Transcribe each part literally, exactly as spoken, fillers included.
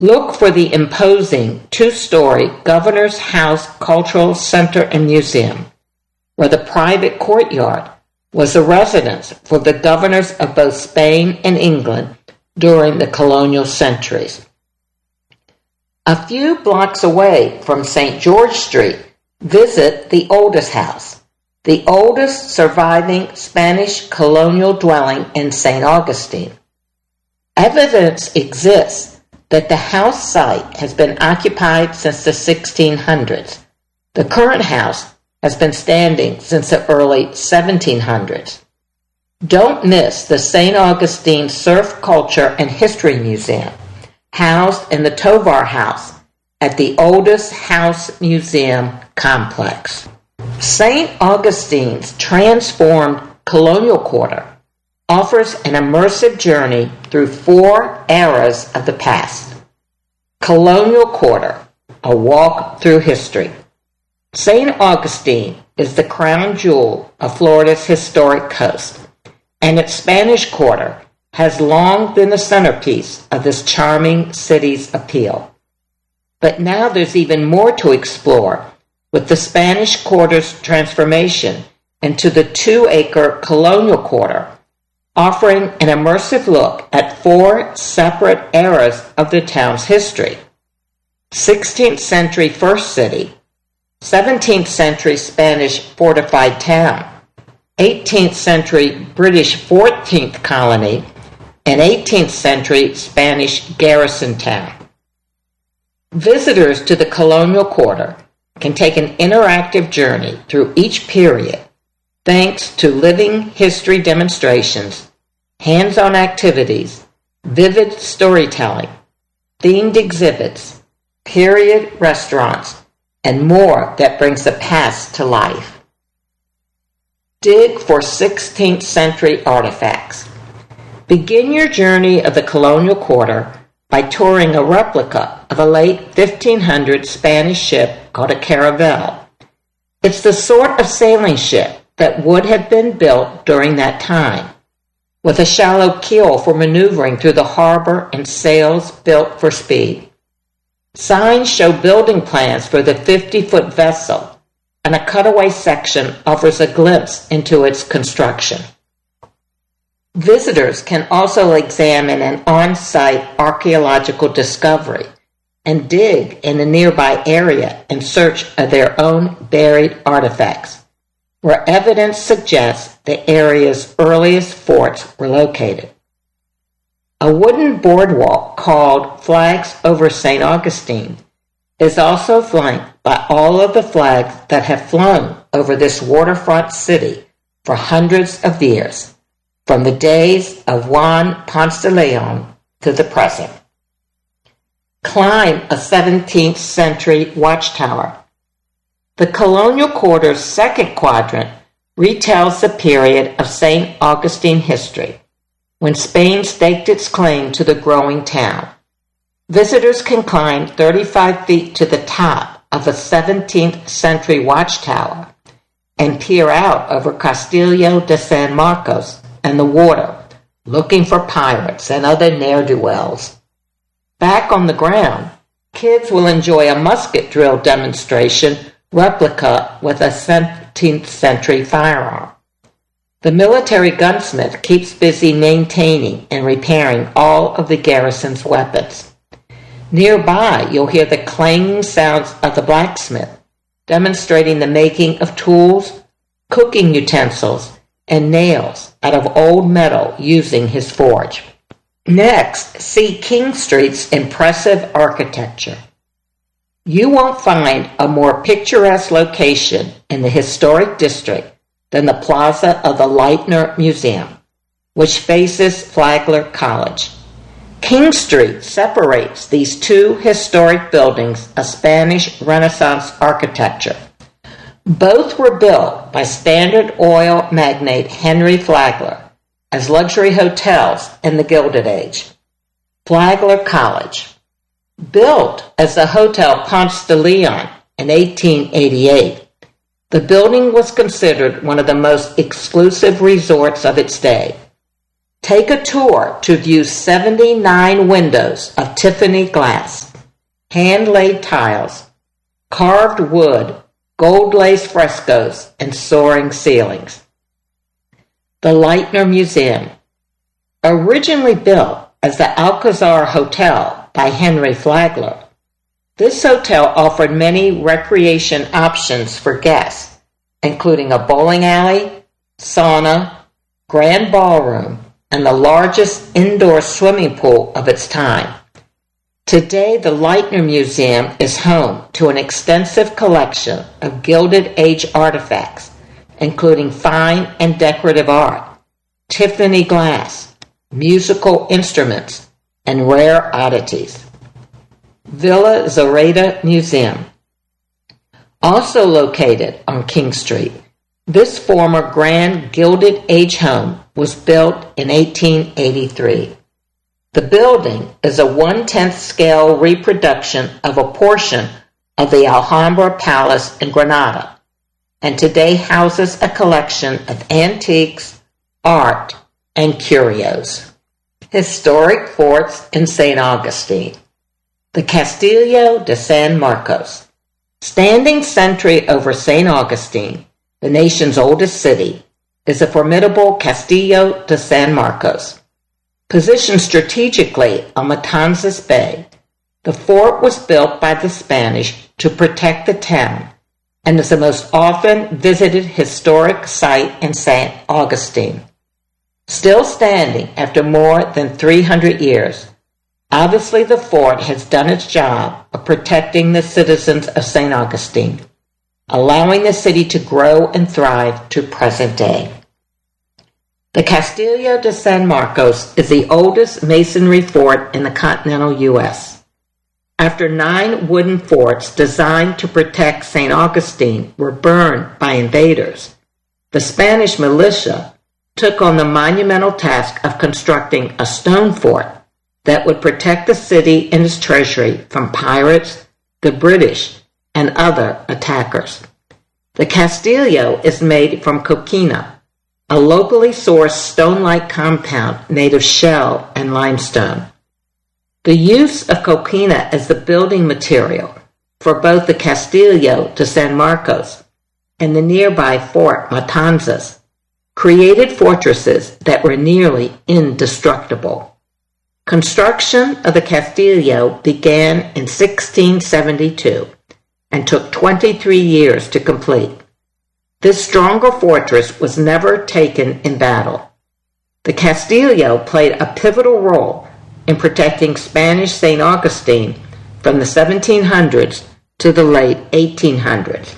Look for the imposing two-story Governor's House Cultural Center and Museum, where the private courtyard was a residence for the governors of both Spain and England during the colonial centuries. A few blocks away from Saint George Street, visit the Oldest House, the oldest surviving Spanish colonial dwelling in Saint Augustine. Evidence exists that the house site has been occupied since the sixteen hundreds. The current house has been standing since the early seventeen hundreds. Don't miss the Saint Augustine Surf Culture and History Museum, housed in the Tovar House at the Oldest House Museum complex. Saint Augustine's transformed colonial quarter offers an immersive journey through four eras of the past. Colonial Quarter, a walk through history. Saint Augustine is the crown jewel of Florida's historic coast, and its Spanish Quarter has long been the centerpiece of this charming city's appeal. But now there's even more to explore with the Spanish Quarter's transformation into the two-acre Colonial Quarter, offering an immersive look at four separate eras of the town's history. sixteenth century First City, seventeenth century Spanish fortified town, eighteenth century British fourteenth colony, and eighteenth century Spanish garrison town. Visitors to the Colonial Quarter can take an interactive journey through each period thanks to living history demonstrations, hands-on activities, vivid storytelling, themed exhibits, period restaurants, and more that brings the past to life. Dig for sixteenth century artifacts. Begin your journey of the Colonial Quarter by touring a replica of a late fifteen hundred Spanish ship called a caravel. It's the sort of sailing ship that would have been built during that time, with a shallow keel for maneuvering through the harbor and sails built for speed. Signs show building plans for the fifty-foot vessel, and a cutaway section offers a glimpse into its construction. Visitors can also examine an on-site archaeological discovery and dig in the nearby area in search of their own buried artifacts, where evidence suggests the area's earliest forts were located. A wooden boardwalk called Flags over Saint Augustine is also flanked by all of the flags that have flown over this waterfront city for hundreds of years, from the days of Juan Ponce de Leon to the present. Climb a seventeenth century watchtower. The Colonial Quarter's second quadrant retells the period of Saint Augustine history, when Spain staked its claim to the growing town. Visitors can climb thirty-five feet to the top of a seventeenth century watchtower and peer out over Castillo de San Marcos and the water, looking for pirates and other ne'er-do-wells. Back on the ground, kids will enjoy a musket drill demonstration replica with a seventeenth century firearm. The military gunsmith keeps busy maintaining and repairing all of the garrison's weapons. Nearby, you'll hear the clanging sounds of the blacksmith, demonstrating the making of tools, cooking utensils, and nails out of old metal using his forge. Next, see King Street's impressive architecture. You won't find a more picturesque location in the historic district than the plaza of the Leitner Museum, which faces Flagler College. King Street separates these two historic buildings of Spanish Renaissance architecture. Both were built by Standard Oil magnate Henry Flagler as luxury hotels in the Gilded Age. Flagler College. Built as the Hotel Ponce de Leon in eighteen eighty-eight, the building was considered one of the most exclusive resorts of its day. Take a tour to view seventy-nine windows of Tiffany glass, hand-laid tiles, carved wood, gold-laced frescoes, and soaring ceilings. The Leitner Museum. Originally built as the Alcazar Hotel by Henry Flagler, this hotel offered many recreation options for guests, including a bowling alley, sauna, grand ballroom, and the largest indoor swimming pool of its time. Today, the Leitner Museum is home to an extensive collection of Gilded Age artifacts, including fine and decorative art, Tiffany glass, musical instruments, and rare oddities. Villa Zareta Museum. Also located on King Street, this former Grand Gilded Age home was built in eighteen eighty-three. The building is a one-tenth scale reproduction of a portion of the Alhambra Palace in Granada, and today houses a collection of antiques, art, and curios. Historic forts in Saint Augustine. The Castillo de San Marcos. Standing sentry over Saint Augustine, the nation's oldest city, is a formidable Castillo de San Marcos. Positioned strategically on Matanzas Bay, the fort was built by the Spanish to protect the town and is the most often visited historic site in Saint Augustine. Still standing after more than three hundred years, obviously the fort has done its job of protecting the citizens of Saint Augustine, allowing the city to grow and thrive to present day. The Castillo de San Marcos is the oldest masonry fort in the continental U S. After nine wooden forts designed to protect Saint Augustine were burned by invaders, the Spanish militia took on the monumental task of constructing a stone fort that would protect the city and its treasury from pirates, the British, and other attackers. The Castillo is made from coquina, a locally sourced stone-like compound made of shell and limestone. The use of coquina as the building material for both the Castillo de San Marcos and the nearby Fort Matanzas created fortresses that were nearly indestructible. Construction of the Castillo began in sixteen seventy-two and took twenty-three years to complete. This stronger fortress was never taken in battle. The Castillo played a pivotal role in protecting Spanish Saint Augustine from the seventeen hundreds to the late eighteen hundreds.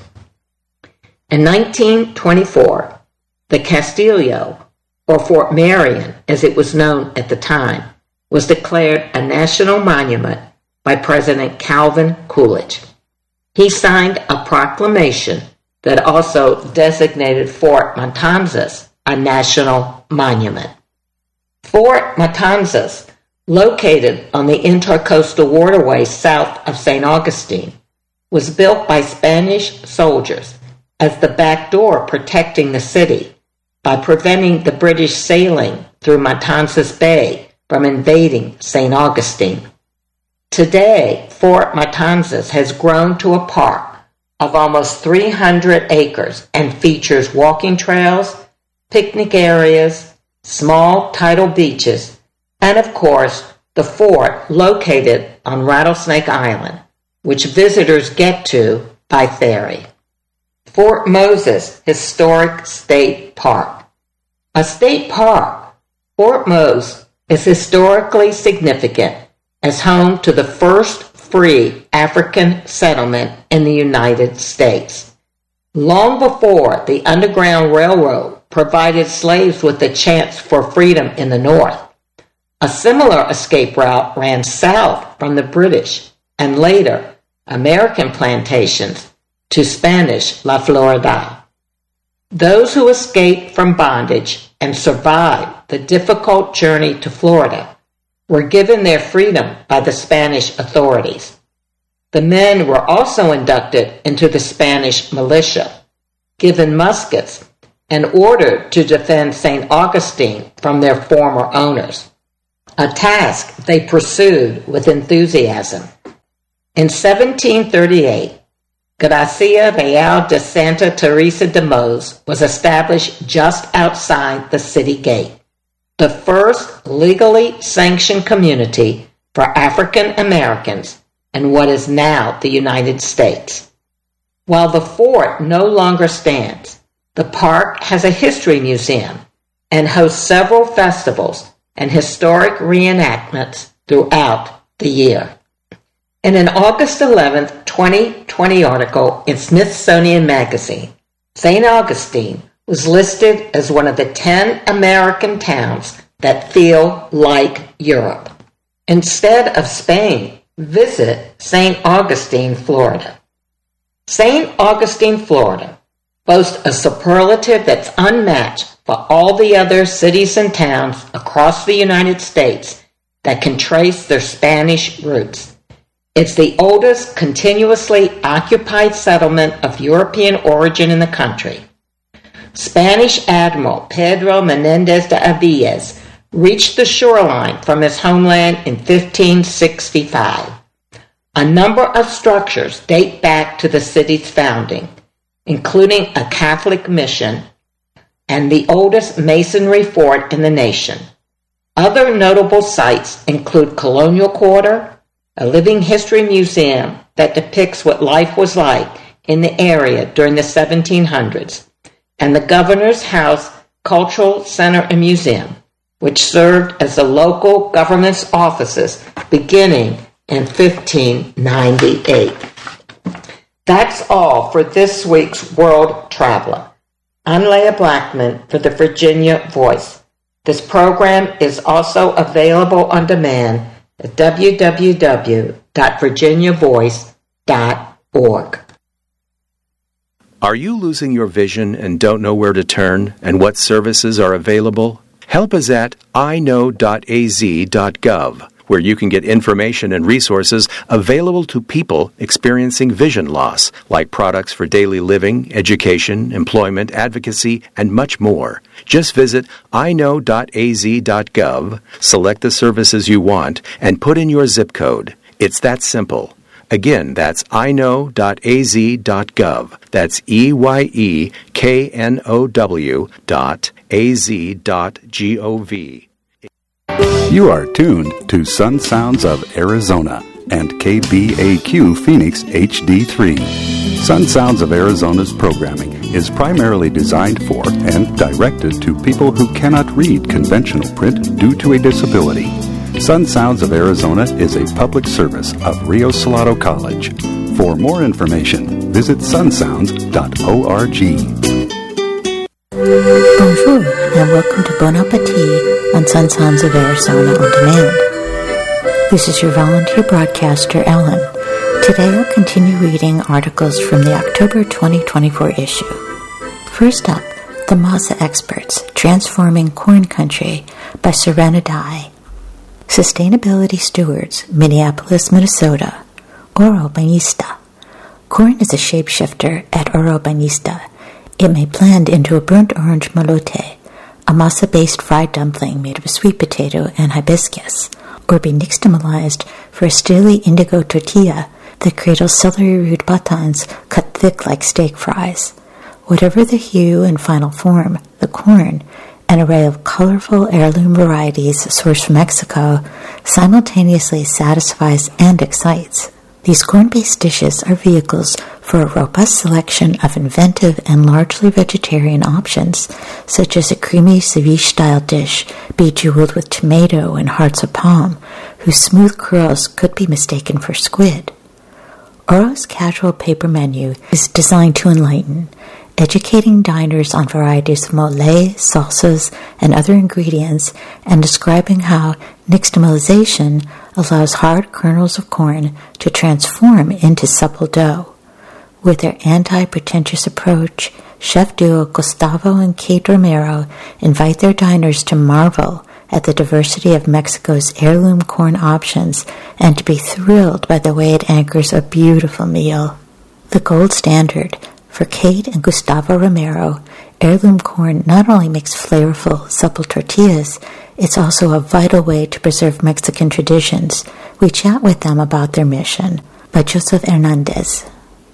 In nineteen twenty-four, the Castillo, or Fort Marion as it was known at the time, was declared a national monument by President Calvin Coolidge. He signed a proclamation that also designated Fort Matanzas a national monument. Fort Matanzas, located on the intercoastal waterway south of Saint Augustine, was built by Spanish soldiers as the back door protecting the city by preventing the British sailing through Matanzas Bay from invading Saint Augustine. Today, Fort Matanzas has grown to a park of almost three hundred acres and features walking trails, picnic areas, small tidal beaches, and of course, the fort located on Rattlesnake Island, which visitors get to by ferry. Fort Moses Historic State Park. A state park, Fort Mose is historically significant as home to the first free African settlement in the United States. Long before the Underground Railroad provided slaves with the chance for freedom in the North, a similar escape route ran south from the British and later American plantations to Spanish La Florida. Those who escaped from bondage and survived the difficult journey to Florida were given their freedom by the Spanish authorities. The men were also inducted into the Spanish militia, given muskets, and ordered to defend Saint Augustine from their former owners, a task they pursued with enthusiasm. In seventeen thirty-eight, Gracia Real de Santa Teresa de Mos was established just outside the city gate, the first legally sanctioned community for African Americans in what is now the United States. While the fort no longer stands, the park has a history museum and hosts several festivals and historic reenactments throughout the year. In an August eleventh, twenty twenty article in Smithsonian Magazine, Saint Augustine was listed as one of the ten American towns that feel like Europe. Instead of Spain, visit Saint Augustine, Florida. Saint Augustine, Florida boasts a superlative that's unmatched for all the other cities and towns across the United States that can trace their Spanish roots. It's the oldest continuously occupied settlement of European origin in the country. Spanish Admiral Pedro Menendez de Avilés reached the shoreline from his homeland in fifteen sixty-five. A number of structures date back to the city's founding, including a Catholic mission and the oldest masonry fort in the nation. Other notable sites include Colonial Quarter, a living history museum that depicts what life was like in the area during the seventeen hundreds, and the Governor's House Cultural Center and Museum, which served as the local government's offices beginning in fifteen ninety-eight. That's all for this week's World Traveler. I'm Leah Blackman for the Virginia Voice. This program is also available on demand at w w w dot virginia voice dot org. Are you losing your vision and don't know where to turn and what services are available? Help is at i know dot a z dot gov, where you can get information and resources available to people experiencing vision loss, like products for daily living, education, employment, advocacy, and much more. Just visit i know dot a z dot gov, select the services you want, and put in your zip code. It's that simple. Again, that's i know dot a z dot gov. That's E Y E K N O W dot A Z dot G O V. You are tuned to Sun Sounds of Arizona and K B A Q Phoenix H D three. Sun Sounds of Arizona's programming is primarily designed for and directed to people who cannot read conventional print due to a disability. Sun Sounds of Arizona is a public service of Rio Salado College. For more information, visit sun sounds dot org. Bonjour, and welcome to Bon Appetit on Sun Sounds of Arizona On Demand. This is your volunteer broadcaster, Ellen. Today I'll continue reading articles from the October twenty twenty-four issue. First up, The Masa Experts, Transforming Corn Country by Serena Dye. Sustainability Stewards, Minneapolis, Minnesota. Oro Bañista. Corn is a shapeshifter at Oro Bañista. It may blend into a burnt orange molote, a masa-based fried dumpling made of sweet potato and hibiscus, or be nixtamalized for a steely indigo tortilla that cradles celery root batons cut thick like steak fries. Whatever the hue and final form, the corn, an array of colorful heirloom varieties sourced from Mexico, simultaneously satisfies and excites. These corn-based dishes are vehicles for a robust selection of inventive and largely vegetarian options, such as a creamy ceviche-style dish bejeweled with tomato and hearts of palm, whose smooth curls could be mistaken for squid. Oro's casual paper menu is designed to enlighten, educating diners on varieties of mole, salsas, and other ingredients, and describing how nixtamalization allows hard kernels of corn to transform into supple dough. With their anti-pretentious approach, chef duo Gustavo and Kate Romero invite their diners to marvel at the diversity of Mexico's heirloom corn options and to be thrilled by the way it anchors a beautiful meal. The gold standard for Kate and Gustavo Romero, Heirloom corn not only makes flavorful, supple tortillas, it's also a vital way to preserve Mexican traditions. We chat with them about their mission. By Joseph Hernandez.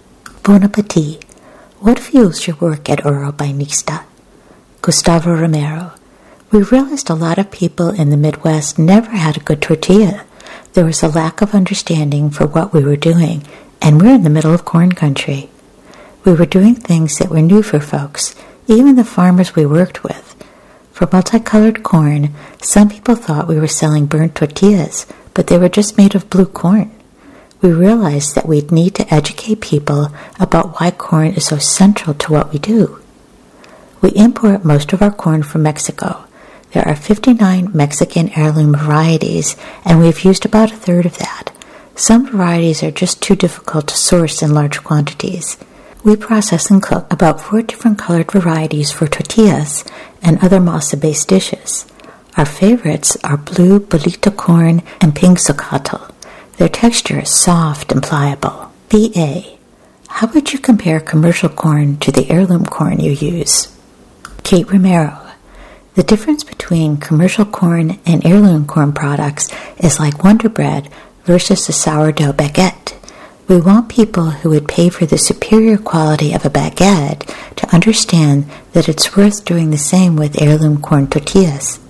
Bon appetit. What fuels your work at Oro Bainista? Gustavo Romero. We realized a lot of people in the Midwest never had a good tortilla. There was a lack of understanding for what we were doing, and we're in the middle of corn country. We were doing things that were new for folks, even the farmers we worked with. For multicolored corn, some people thought we were selling burnt tortillas, but they were just made of blue corn. We realized that we'd need to educate people about why corn is so central to what we do. We import most of our corn from Mexico. There are fifty-nine Mexican heirloom varieties, and we've used about a third of that. Some varieties are just too difficult to source in large quantities. We process and cook about four different colored varieties for tortillas and other masa-based dishes. Our favorites are blue bolito corn and pink socatl. Their texture is soft and pliable. B A. How would you compare commercial corn to the heirloom corn you use? Kate Romero. The difference between commercial corn and heirloom corn products is like Wonder Bread versus a sourdough baguette. We want people who would pay for the superior quality of a baguette to understand that it's worth doing the same with heirloom corn tortillas.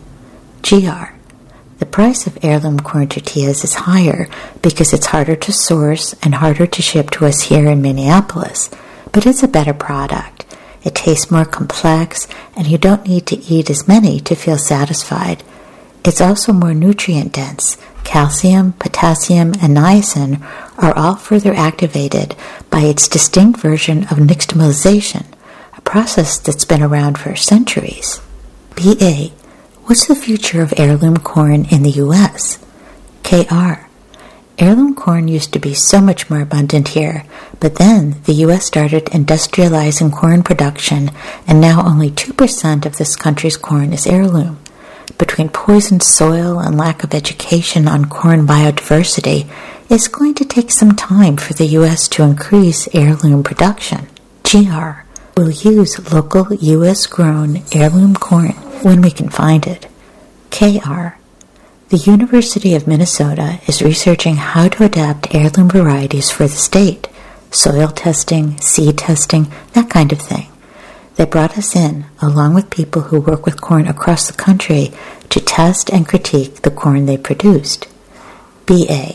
G R. The price of heirloom corn tortillas is higher because it's harder to source and harder to ship to us here in Minneapolis, but it's a better product. It tastes more complex, and you don't need to eat as many to feel satisfied. It's also more nutrient-dense. Calcium, potassium, and niacin are all further activated by its distinct version of nixtamalization, a process that's been around for centuries. B A. What's the future of heirloom corn in the U S? K R. Heirloom corn used to be so much more abundant here, but then the U S started industrializing corn production, and now only two percent of this country's corn is heirloom. Between poisoned soil and lack of education on corn biodiversity, it's going to take some time for the U S to increase heirloom production. G R. We'll use local U S-grown heirloom corn when we can find it. K R. The University of Minnesota is researching how to adapt heirloom varieties for the state. Soil testing, seed testing, that kind of thing. They brought us in, along with people who work with corn across the country, to test and critique the corn they produced. B A.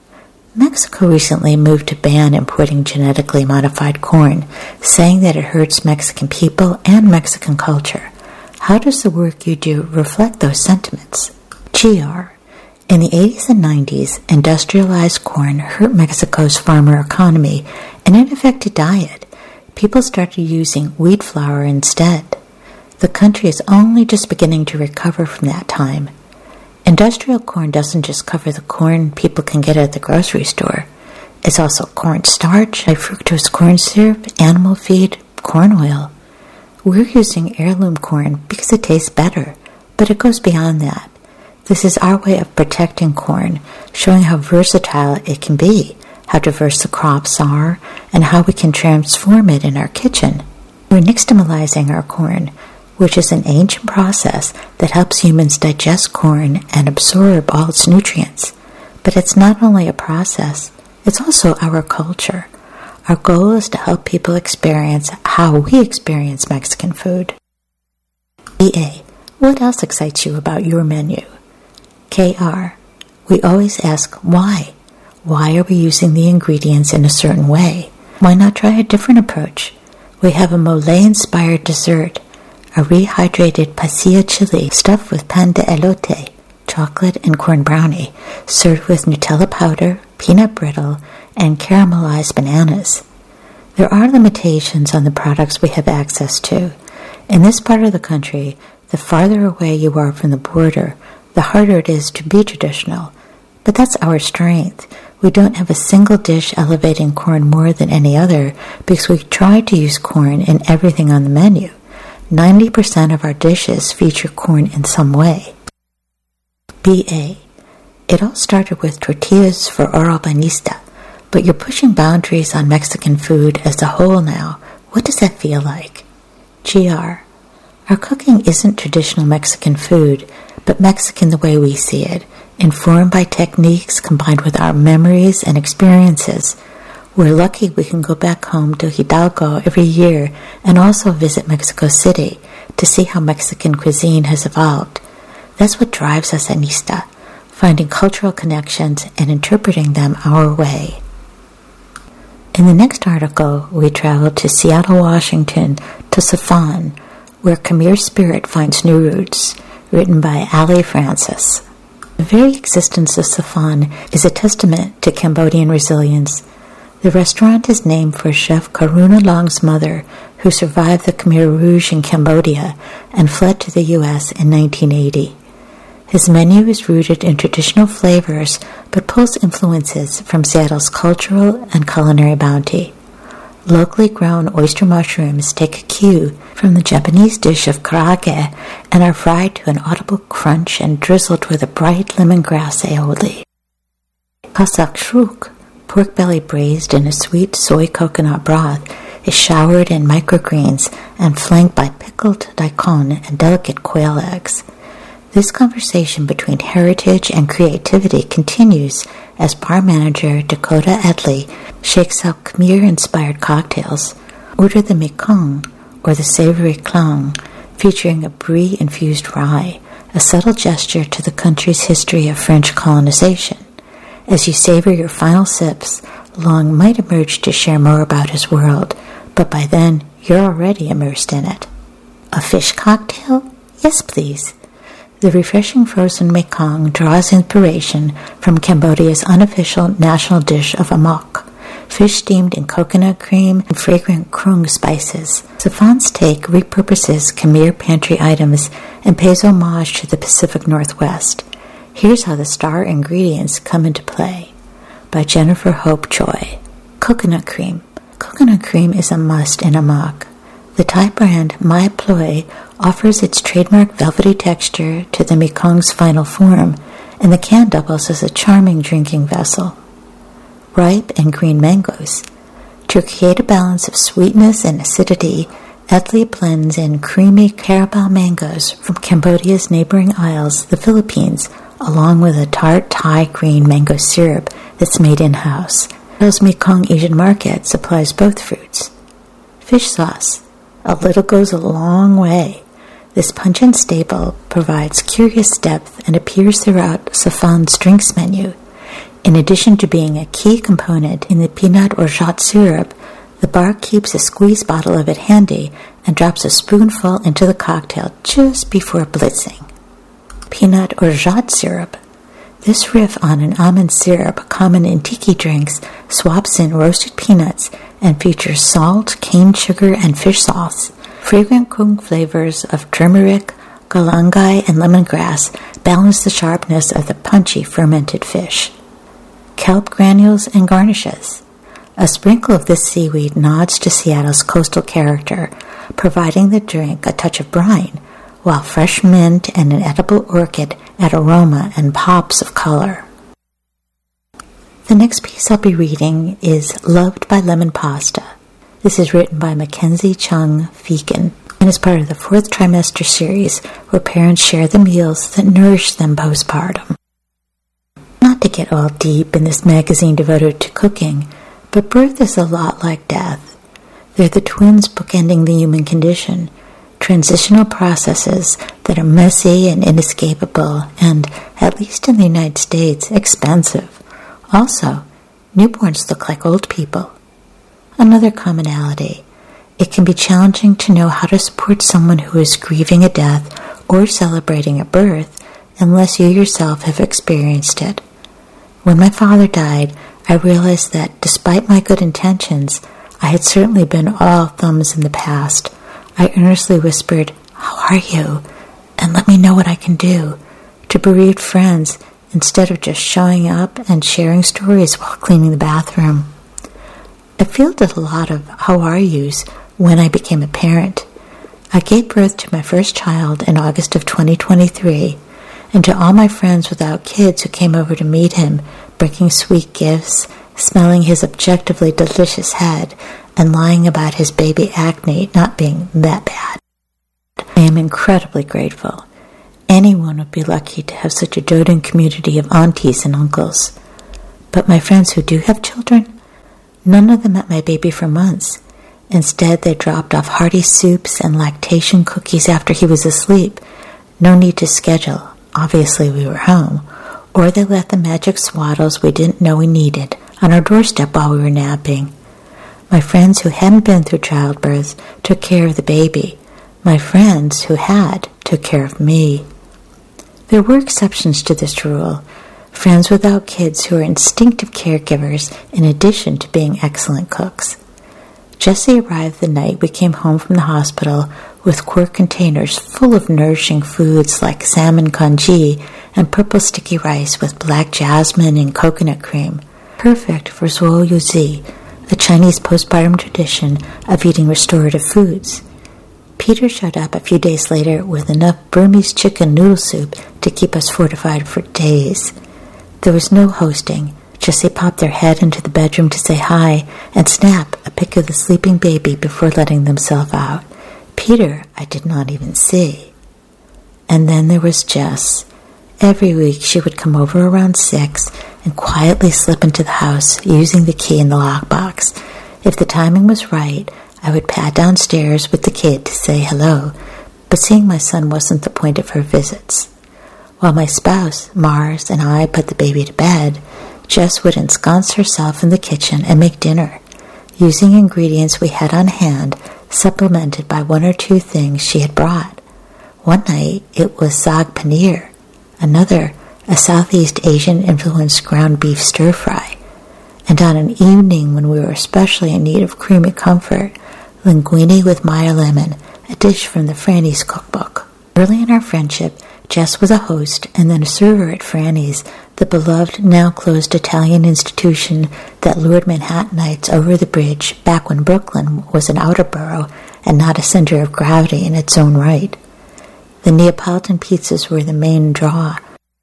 Mexico recently moved to ban importing genetically modified corn, saying that it hurts Mexican people and Mexican culture. How does the work you do reflect those sentiments? G R. In the eighties and nineties, industrialized corn hurt Mexico's farmer economy, and it affected diet. People started using wheat flour instead. The country is only just beginning to recover from that time. Industrial corn doesn't just cover the corn people can get at the grocery store. It's also corn starch, high fructose corn syrup, animal feed, corn oil. We're using heirloom corn because it tastes better, but it goes beyond that. This is our way of protecting corn, showing how versatile it can be, how diverse the crops are, and how we can transform it in our kitchen. We're nixtamalizing our corn, which is an ancient process that helps humans digest corn and absorb all its nutrients. But it's not only a process, it's also our culture. Our goal is to help people experience how we experience Mexican food. B A. What else excites you about your menu? K R. We always ask why. Why are we using the ingredients in a certain way? Why not try a different approach? We have a mole-inspired dessert, a rehydrated pasilla chili stuffed with pan de elote, chocolate and corn brownie, served with Nutella powder, peanut brittle, and caramelized bananas. There are limitations on the products we have access to. In this part of the country, the farther away you are from the border, the harder it is to be traditional. But that's our strength. We don't have a single dish elevating corn more than any other because we try to use corn in everything on the menu. ninety percent of our dishes feature corn in some way. B A. It all started with tortillas for Oro Bainista, but you're pushing boundaries on Mexican food as a whole now. What does that feel like? G R. Our cooking isn't traditional Mexican food, but Mexican the way we see it, informed by techniques combined with our memories and experiences. We're lucky we can go back home to Hidalgo every year and also visit Mexico City to see how Mexican cuisine has evolved. That's what drives us at Nista, finding cultural connections and interpreting them our way. In the next article, we travel to Seattle, Washington, to Safan, where Khmer spirit finds new roots, written by Ali Francis. The very existence of Safan is a testament to Cambodian resilience. The restaurant is named for Chef Karuna Long's mother, who survived the Khmer Rouge in Cambodia and fled to the U S in nineteen eighty. His menu is rooted in traditional flavors, but pulls influences from Seattle's cultural and culinary bounty. Locally grown oyster mushrooms take a cue from the Japanese dish of karaage and are fried to an audible crunch and drizzled with a bright lemongrass aioli. Kasak shruk, pork belly braised in a sweet soy coconut broth, is showered in microgreens and flanked by pickled daikon and delicate quail eggs. This conversation between heritage and creativity continues as bar manager Dakota Edley shakes out Khmer-inspired cocktails. Order the Mekong, or the savory clang, featuring a brie-infused rye, a subtle gesture to the country's history of French colonization. As you savor your final sips, Long might emerge to share more about his world, but by then you're already immersed in it. A fish cocktail? Yes, please. The refreshing frozen Mekong draws inspiration from Cambodia's unofficial national dish of amok, fish steamed in coconut cream and fragrant krung spices. Safan's take repurposes Khmer pantry items and pays homage to the Pacific Northwest. Here's how the star ingredients come into play. By Jennifer Hope Choi. Coconut cream. Coconut cream is a must in amok. The Thai brand My Ploy offers its trademark velvety texture to the Mekong's final form, and the can doubles as a charming drinking vessel. Ripe and green mangoes. To create a balance of sweetness and acidity, Edley blends in creamy Carabao mangoes from Cambodia's neighboring isles, the Philippines, along with a tart Thai green mango syrup that's made in-house. Seattle's Mekong Asian Market supplies both fruits. Fish sauce. A little goes a long way. This pungent staple provides curious depth and appears throughout Safan's drinks menu. In addition to being a key component in the peanut orgeat syrup, the bar keeps a squeeze bottle of it handy and drops a spoonful into the cocktail just before blitzing. Peanut orgeat syrup. This riff on an almond syrup common in tiki drinks swaps in roasted peanuts and features salt, cane sugar, and fish sauce. Fragrant krung flavors of turmeric, galangai, and lemongrass balance the sharpness of the punchy fermented fish. Kelp granules and garnishes. A sprinkle of this seaweed nods to Seattle's coastal character, providing the drink a touch of brine, while fresh mint and an edible orchid add aroma and pops of color. The next piece I'll be reading is Loved by Lemon Pasta. This is written by Mackenzie Chung Feakin and is part of the fourth trimester series where parents share the meals that nourish them postpartum. Not to get all deep in this magazine devoted to cooking, but birth is a lot like death. They're the twins bookending the human condition, transitional processes that are messy and inescapable and, at least in the United States, expensive. Also, newborns look like old people. Another commonality. It can be challenging to know how to support someone who is grieving a death or celebrating a birth unless you yourself have experienced it. When my father died, I realized that despite my good intentions, I had certainly been all thumbs in the past. I earnestly whispered, "How are you?" and "Let me know what I can do," to bereaved friends instead of just showing up and sharing stories while cleaning the bathroom. I fielded a lot of "how are yous" when I became a parent. I gave birth to my first child in August of twenty twenty-three, and to all my friends without kids who came over to meet him, bringing sweet gifts, smelling his objectively delicious head, and lying about his baby acne not being that bad. I am incredibly grateful. Anyone would be lucky to have such a doting community of aunties and uncles. But my friends who do have children, none of them met my baby for months. Instead, they dropped off hearty soups and lactation cookies after he was asleep. No need to schedule. Obviously, we were home. Or they left the magic swaddles we didn't know we needed on our doorstep while we were napping. My friends who hadn't been through childbirth took care of the baby. My friends who had took care of me. There were exceptions to this rule. Friends without kids who are instinctive caregivers in addition to being excellent cooks. Jessie arrived the night we came home from the hospital with quart containers full of nourishing foods like salmon congee and purple sticky rice with black jasmine and coconut cream, perfect for Zuo Yuzi, a Chinese postpartum tradition of eating restorative foods. Peter showed up a few days later with enough Burmese chicken noodle soup to keep us fortified for days. There was no hosting. Jessie popped their head into the bedroom to say hi and snap a pic of the sleeping baby before letting themselves out. Peter I did not even see. And then there was Jess. Every week she would come over around six and quietly slip into the house using the key in the lockbox. If the timing was right, I would pad downstairs with the kid to say hello, but seeing my son wasn't the point of her visits. While my spouse, Mars, and I put the baby to bed, Jess would ensconce herself in the kitchen and make dinner, using ingredients we had on hand, supplemented by one or two things she had brought. One night it was saag paneer, another a Southeast Asian-influenced ground beef stir-fry, and on an evening when we were especially in need of creamy comfort, linguine with Meyer lemon, a dish from the Franny's cookbook. Early in our friendship, Jess was a host and then a server at Franny's, the beloved, now-closed Italian institution that lured Manhattanites over the bridge back when Brooklyn was an outer borough and not a center of gravity in its own right. The Neapolitan pizzas were the main draw.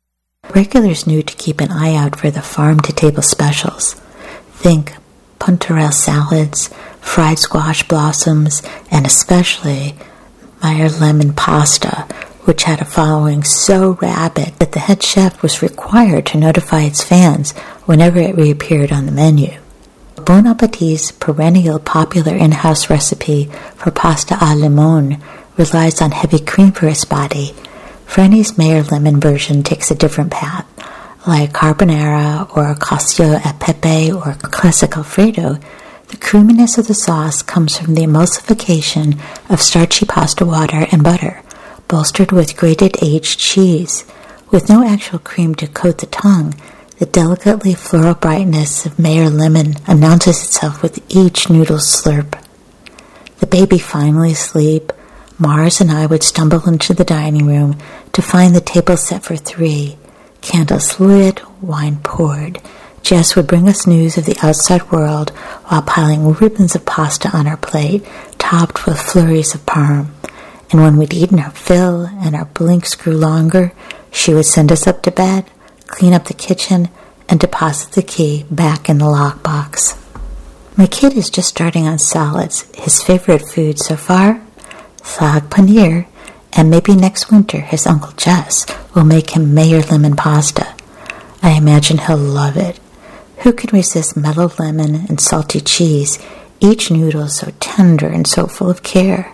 Regulars knew to keep an eye out for the farm-to-table specials. Think puntarelle salads, fried squash blossoms, and especially Meyer lemon pasta, which had a following so rabid that the head chef was required to notify its fans whenever it reappeared on the menu. Bon Appetit's perennial popular in-house recipe for pasta à limone relies on heavy cream for its body. Franny's Meyer lemon version takes a different path. Like carbonara or cacio e pepe or classic Alfredo, the creaminess of the sauce comes from the emulsification of starchy pasta water and butter, bolstered with grated aged cheese. With no actual cream to coat the tongue, the delicately floral brightness of Meyer lemon announces itself with each noodle slurp. The baby finally asleep, Mars and I would stumble into the dining room to find the table set for three. Candles lit, wine poured. Jess would bring us news of the outside world while piling ribbons of pasta on our plate, topped with flurries of parm. And when we'd eaten our fill and our blinks grew longer, she would send us up to bed, clean up the kitchen, and deposit the key back in the lockbox. My kid is just starting on salads. His favorite food so far? Saag paneer, and maybe next winter his Uncle Jess will make him Meyer lemon pasta. I imagine he'll love it. Who can resist mellow lemon and salty cheese, each noodle so tender and so full of care?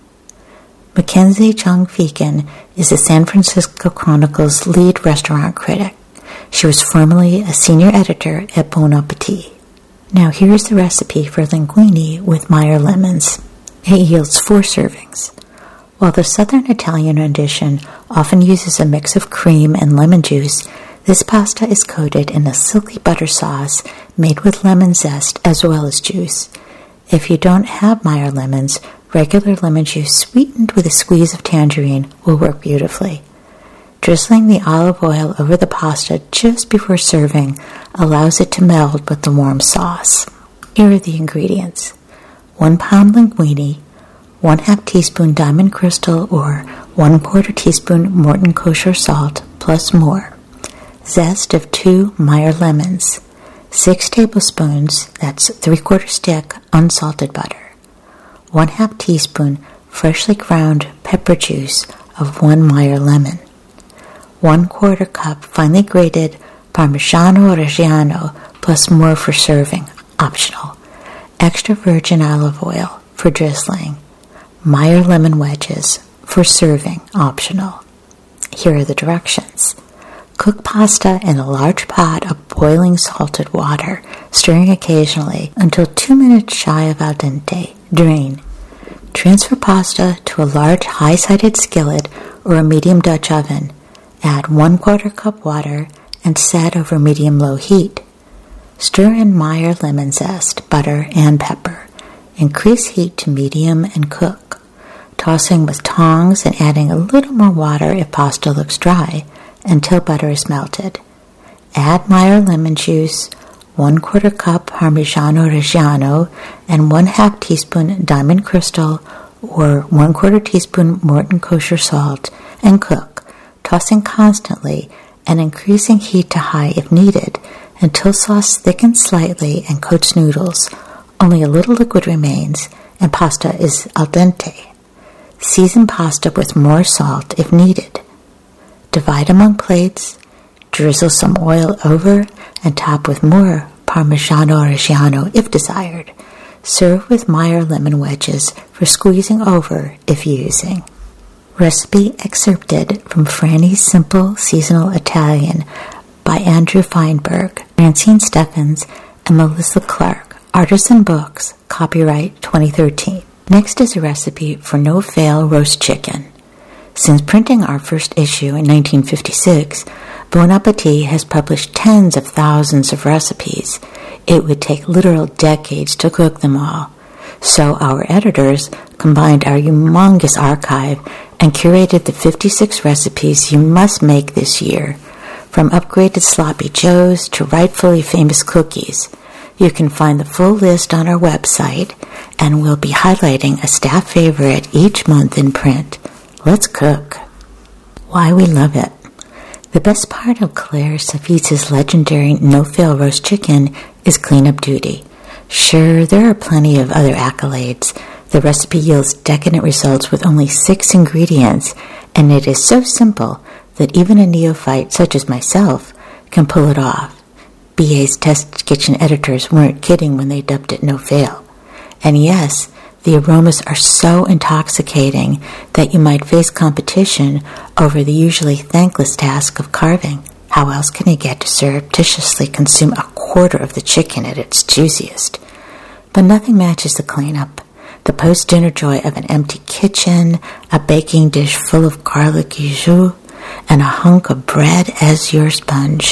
Mackenzie Chung Feakin is the San Francisco Chronicle's lead restaurant critic. She was formerly a senior editor at Bon Appetit. Now here's the recipe for linguine with Meyer lemons. It yields four servings. While the Southern Italian rendition often uses a mix of cream and lemon juice, this pasta is coated in a silky butter sauce made with lemon zest as well as juice. If you don't have Meyer lemons, regular lemon juice sweetened with a squeeze of tangerine will work beautifully. Drizzling the olive oil over the pasta just before serving allows it to meld with the warm sauce. Here are the ingredients. One pound linguine, one half teaspoon diamond crystal or one quarter teaspoon Morton kosher salt plus more. Zest of two Meyer lemons, six tablespoons, that's three quarter stick, unsalted butter, one half teaspoon freshly ground pepper juice of one Meyer lemon, one quarter cup finely grated Parmigiano Reggiano plus more for serving, optional, extra virgin olive oil for drizzling, Meyer lemon wedges for serving, optional. Here are the directions. Cook pasta in a large pot of boiling salted water, stirring occasionally until two minutes shy of al dente. Drain. Transfer pasta to a large high-sided skillet or a medium Dutch oven. Add one quarter cup water and set over medium-low heat. Stir in Meyer lemon zest, butter, and pepper. Increase heat to medium and cook, tossing with tongs and adding a little more water if pasta looks dry until butter is melted. Add Meyer lemon juice, one quarter cup Parmigiano Reggiano, and one half teaspoon Diamond Crystal or one quarter teaspoon Morton kosher salt, and cook, tossing constantly and increasing heat to high if needed until sauce thickens slightly and coats noodles. Only a little liquid remains and pasta is al dente. Season pasta with more salt if needed. Divide among plates, drizzle some oil over, and top with more Parmigiano Reggiano if desired. Serve with Meyer lemon wedges for squeezing over if using. Recipe excerpted from Franny's Simple Seasonal Italian by Andrew Feinberg, Francine Steffens, and Melissa Clark. Artisan Books, copyright twenty thirteen. Next is a recipe for no-fail roast chicken. Since printing our first issue in nineteen fifty-six, Bon Appetit has published tens of thousands of recipes. It would take literal decades to cook them all. So our editors combined our humongous archive and curated the fifty-six recipes you must make this year. From upgraded sloppy joes to rightfully famous cookies. You can find the full list on our website, and we'll be highlighting a staff favorite each month in print. Let's cook. Why we love it. The best part of Claire Safiz's legendary no-fail roast chicken is cleanup duty. Sure, there are plenty of other accolades. The recipe yields decadent results with only six ingredients, and it is so simple that even a neophyte such as myself can pull it off. B A's test kitchen editors weren't kidding when they dubbed it no-fail. And yes, the aromas are so intoxicating that you might face competition over the usually thankless task of carving. How else can you get to surreptitiously consume a quarter of the chicken at its juiciest? But nothing matches the cleanup. The post-dinner joy of an empty kitchen, a baking dish full of garlic jus, and a hunk of bread as your sponge.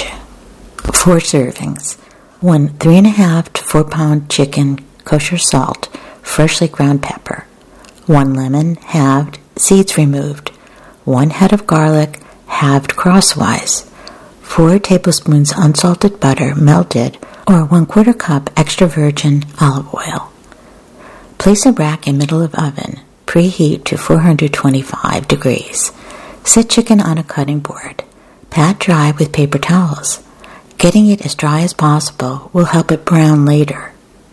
Four servings. One three and a half to four pound chicken, kosher salt, freshly ground pepper. One lemon, halved, seeds removed. One head of garlic, halved crosswise. Four tablespoons unsalted butter, melted, or one quarter cup extra virgin olive oil. Place a rack in middle of oven. Preheat to four hundred twenty-five degrees. Set chicken on a cutting board. Pat dry with paper towels. Getting it as dry as possible will help it brown later.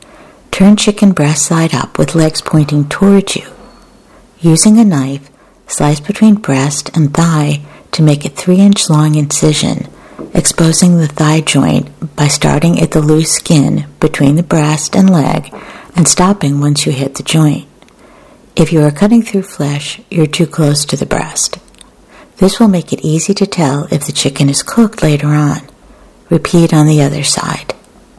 Turn chicken breast side up with legs pointing towards you. Using a knife, slice between breast and thigh to make a three inch long incision, exposing the thigh joint by starting at the loose skin between the breast and leg and stopping once you hit the joint. If you are cutting through flesh, you're too close to the breast. This will make it easy to tell if the chicken is cooked later on. Repeat on the other side.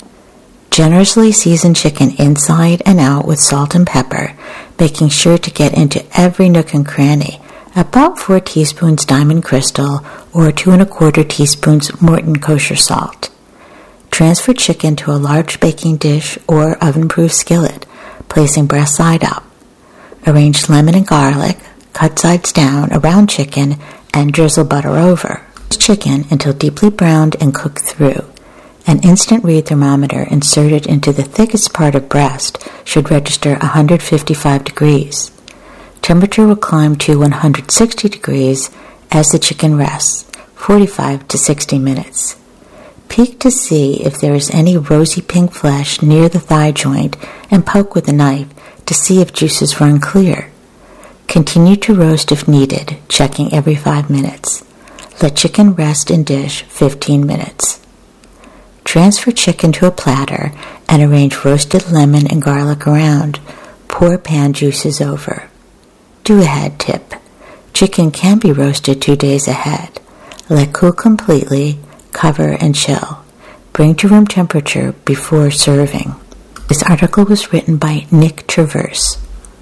Generously season chicken inside and out with salt and pepper, making sure to get into every nook and cranny. About four teaspoons Diamond Crystal or two and a quarter teaspoons Morton kosher salt. Transfer chicken to a large baking dish or oven-proof skillet, placing breast side up. Arrange lemon and garlic, cut sides down around chicken, and drizzle butter over. Chicken until deeply browned and cooked through. An instant read thermometer inserted into the thickest part of breast should register one hundred fifty-five degrees. Temperature will climb to one hundred sixty degrees as the chicken rests, forty-five to sixty minutes. Peek to see if there is any rosy pink flesh near the thigh joint and poke with a knife to see if juices run clear. Continue to roast if needed, checking every five minutes. Let chicken rest in dish fifteen minutes. Transfer chicken to a platter and arrange roasted lemon and garlic around. Pour pan juices over. Do-ahead tip. Chicken can be roasted two days ahead. Let cool completely, cover and chill. Bring to room temperature before serving. This article was written by Nick Traverse.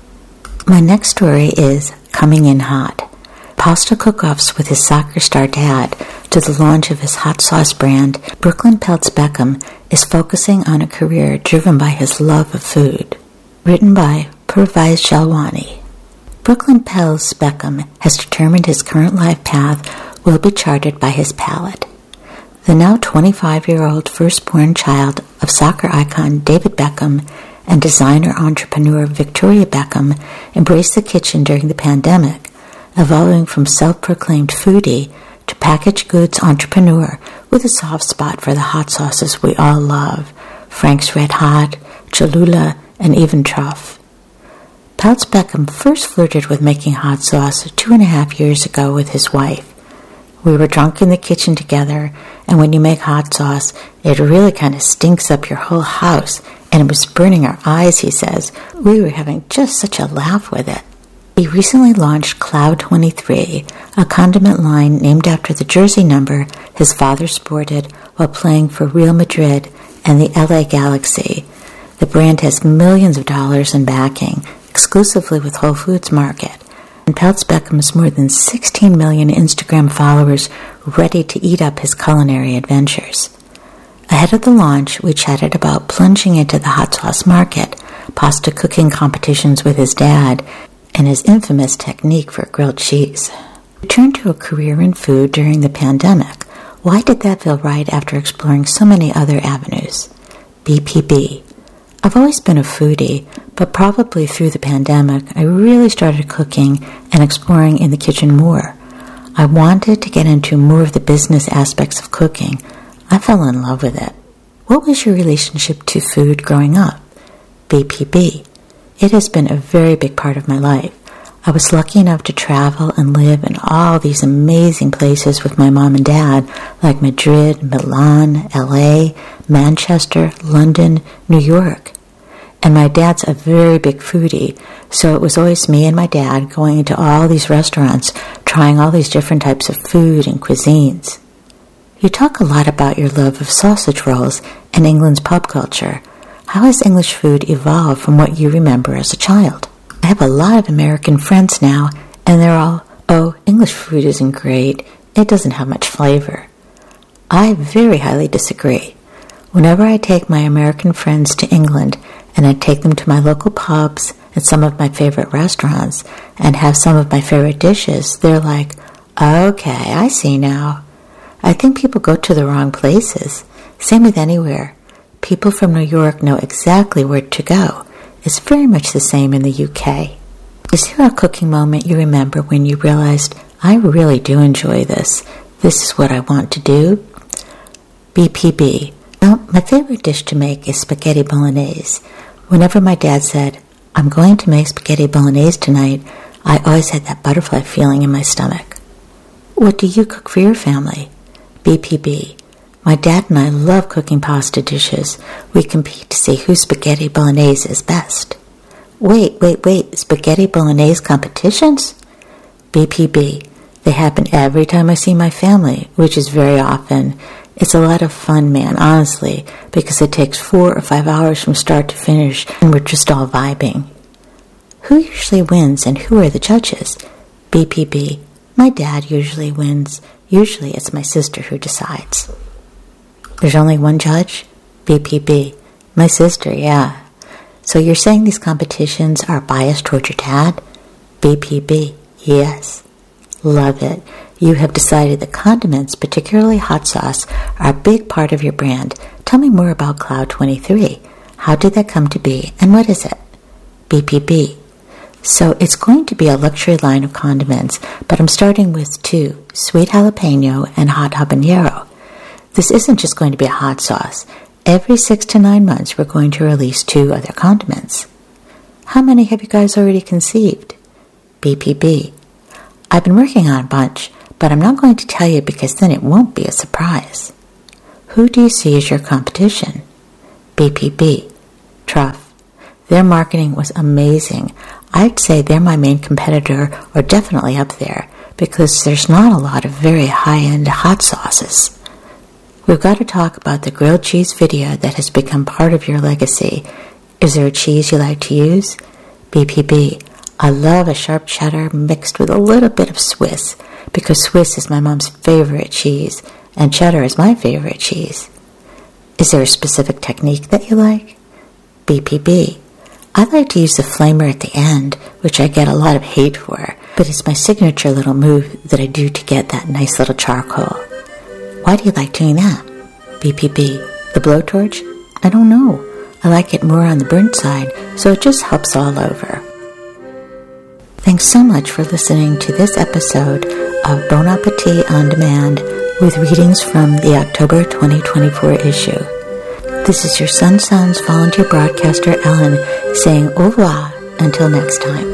My next story is Coming in Hot. Pasta cook-offs with his soccer star dad to the launch of his hot sauce brand, Brooklyn Peltz Beckham is focusing on a career driven by his love of food. Written by Pervaiz Shalwani. Brooklyn Peltz Beckham has determined his current life path will be charted by his palate. The now twenty-five-year-old firstborn child of soccer icon David Beckham and designer entrepreneur Victoria Beckham embraced the kitchen during the pandemic, evolving from self-proclaimed foodie to packaged goods entrepreneur with a soft spot for the hot sauces we all love, Frank's Red Hot, Cholula, and even Truff. Peltz Beckham first flirted with making hot sauce two and a half years ago with his wife. We were drunk in the kitchen together, and when you make hot sauce, it really kind of stinks up your whole house, and it was burning our eyes, he says. We were having just such a laugh with it. He recently launched Cloud twenty-three, a condiment line named after the jersey number his father sported while playing for Real Madrid and the L A Galaxy. The brand has millions of dollars in backing, exclusively with Whole Foods Market, and Peltz Beckham's more than sixteen million Instagram followers ready to eat up his culinary adventures. Ahead of the launch, we chatted about plunging into the hot sauce market, pasta cooking competitions with his dad, and his infamous technique for grilled cheese. Return to a career in food during the pandemic. Why did that feel right after exploring so many other avenues? B P B. I've always been a foodie, but probably through the pandemic, I really started cooking and exploring in the kitchen more. I wanted to get into more of the business aspects of cooking. I fell in love with it. What was your relationship to food growing up? B P B. It has been a very big part of my life. I was lucky enough to travel and live in all these amazing places with my mom and dad, like Madrid, Milan, L A, Manchester, London, New York. And my dad's a very big foodie, so it was always me and my dad going into all these restaurants, trying all these different types of food and cuisines. You talk a lot about your love of sausage rolls and England's pub culture. How has English food evolved from what you remember as a child? I have a lot of American friends now, and they're all, oh, English food isn't great. It doesn't have much flavor. I very highly disagree. Whenever I take my American friends to England, and I take them to my local pubs and some of my favorite restaurants, and have some of my favorite dishes, they're like, okay, I see now. I think people go to the wrong places. Same with anywhere. People from New York know exactly where to go. It's very much the same in the U K. Is there a cooking moment you remember when you realized, I really do enjoy this. This is what I want to do? B P B. Well, my favorite dish to make is spaghetti bolognese. Whenever my dad said, I'm going to make spaghetti bolognese tonight, I always had that butterfly feeling in my stomach. What do you cook for your family? B P B. My dad and I love cooking pasta dishes. We compete to see whose spaghetti bolognese is best. Wait, wait, wait, spaghetti bolognese competitions? B P B. They happen every time I see my family, which is very often. It's a lot of fun, man, honestly, because it takes four or five hours from start to finish, and we're just all vibing. Who usually wins, and who are the judges? B P B. My dad usually wins. Usually it's my sister who decides. There's only one judge? B P B. My sister, yeah. So you're saying these competitions are biased toward your dad? B P B. Yes. Love it. You have decided that condiments, particularly hot sauce, are a big part of your brand. Tell me more about Cloud twenty-three. How did that come to be, and what is it? B P B. So it's going to be a luxury line of condiments, but I'm starting with two, sweet jalapeno and hot habanero. This isn't just going to be a hot sauce. Every six to nine months, we're going to release two other condiments. How many have you guys already conceived? B P B. I've been working on a bunch, but I'm not going to tell you because then it won't be a surprise. Who do you see as your competition? B P B. Truff. Their marketing was amazing. I'd say they're my main competitor, or definitely up there, because there's not a lot of very high-end hot sauces. We've got to talk about the grilled cheese video that has become part of your legacy. Is there a cheese you like to use? B P B. I love a sharp cheddar mixed with a little bit of Swiss, because Swiss is my mom's favorite cheese, and cheddar is my favorite cheese. Is there a specific technique that you like? B P B. I like to use the flamer at the end, which I get a lot of hate for, but it's my signature little move that I do to get that nice little charcoal. Why do you like doing that? B P B. The blowtorch? I don't know. I like it more on the burnt side, so it just helps all over. Thanks so much for listening to this episode of Bon Appetit On Demand with readings from the October twenty twenty-four issue. This is your Sun Sounds volunteer broadcaster, Ellen, saying au revoir until next time.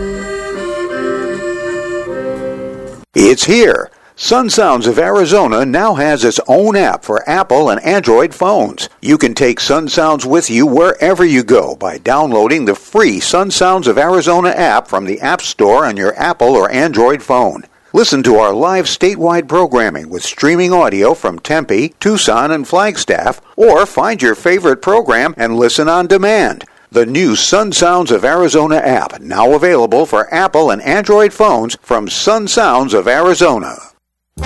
It's here. Sun Sounds of Arizona now has its own app for Apple and Android phones. You can take Sun Sounds with you wherever you go by downloading the free Sun Sounds of Arizona app from the App Store on your Apple or Android phone. Listen to our live statewide programming with streaming audio from Tempe, Tucson, and Flagstaff, or find your favorite program and listen on demand. The new Sun Sounds of Arizona app, now available for Apple and Android phones from Sun Sounds of Arizona.